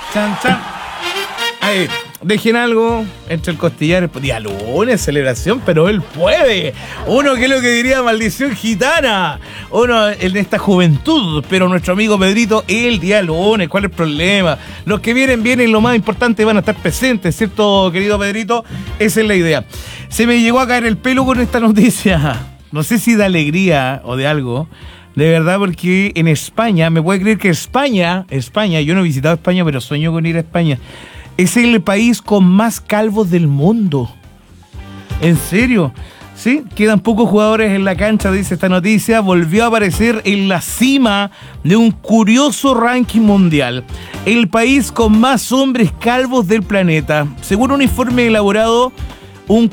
Chan, chan. Ahí, dejen algo entre el costillar. Día lunes, celebración, pero él puede. Uno, que es lo que diría maldición gitana. Uno en esta juventud, pero nuestro amigo Pedrito, el día lunes, ¿cuál es el problema? Los que vienen, lo más importante, van a estar presentes, ¿cierto, querido Pedrito? Esa es la idea. Se me llegó a caer el pelo con esta noticia. No sé si de alegría o de algo. De verdad, porque en España, me puede creer que España, yo no he visitado España, pero sueño con ir a España. Es el país con más calvos del mundo. ¿En serio? ¿Sí? Quedan pocos jugadores en la cancha, dice esta noticia. Volvió a aparecer en la cima de un curioso ranking mundial. El país con más hombres calvos del planeta. Según un informe elaborado, un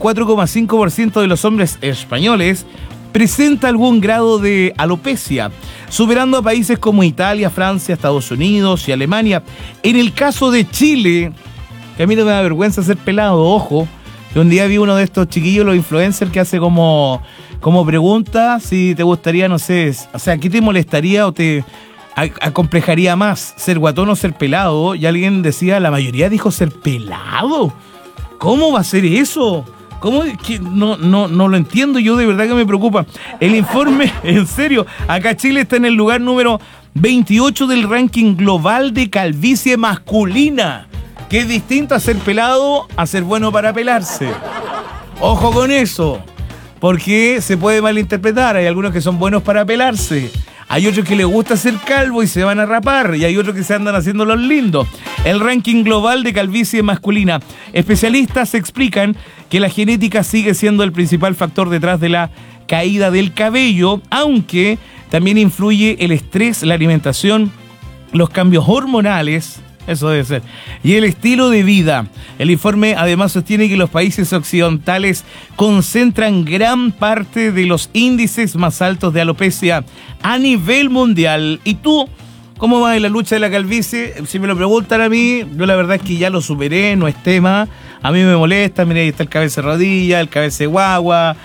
44,5% de los hombres españoles presenta algún grado de alopecia, superando a países como Italia, Francia, Estados Unidos y Alemania. En el caso de Chile, que a mí no me da vergüenza ser pelado, ojo, que un día vi uno de estos chiquillos, los influencers, que hace como pregunta si te gustaría, no sé, o sea, ¿qué te molestaría o te acomplejaría más, ser guatón o ser pelado? Y alguien decía, la mayoría dijo ser pelado. ¿Cómo va a ser eso? ¿Cómo? Que no lo entiendo, yo de verdad que me preocupa. El informe, en serio, acá Chile está en el lugar número 28 del ranking global de calvicie masculina, que es distinto a ser pelado a ser bueno para pelarse. Ojo con eso, porque se puede malinterpretar. Hay algunos que son buenos para pelarse, hay otros que les gusta ser calvo y se van a rapar, y hay otros que se andan haciendo los lindos. El ranking global de calvicie masculina. Especialistas explican que la genética sigue siendo el principal factor detrás de la caída del cabello, aunque también influye el estrés, la alimentación, los cambios hormonales, eso debe ser, y el estilo de vida. El informe además sostiene que los países occidentales concentran gran parte de los índices más altos de alopecia a nivel mundial. ¿Y tú? ¿Cómo va en la lucha de la calvicie? Si me lo preguntan a mí, yo la verdad es que ya lo superé, no es tema. A mí me molesta, mira, ahí está el cabeza de rodilla, el cabeza de guagua,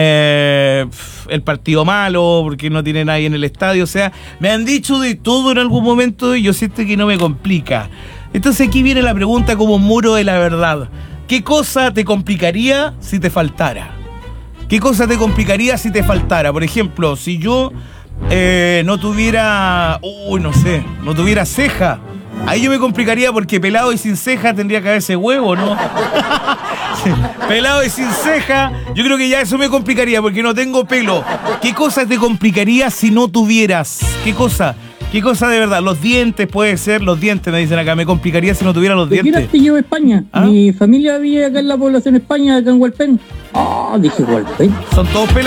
el partido malo, porque no tiene nadie en el estadio. O sea, me han dicho de todo en algún momento y yo siento que no me complica. Entonces aquí viene la pregunta como un muro de la verdad. ¿Qué cosa te complicaría si te faltara? ¿Qué cosa te complicaría si te faltara? Por ejemplo, si yo no tuviera, no tuviera ceja, ahí yo me complicaría, porque pelado y sin ceja tendría que haberse huevo, ¿no? Pelado y sin ceja, yo creo que ya eso me complicaría, porque no tengo pelo. ¿Qué cosa te complicaría si no tuvieras? ¿Qué cosa? ¿Qué cosa de verdad? Los dientes, puede ser, los dientes, me dicen acá, me complicaría si no tuviera los dientes. ¿De qué te llevo a España? ¿Ah? Mi familia vive acá en la población España, acá en Hualpén. Dije Hualpén. Son todos pelados.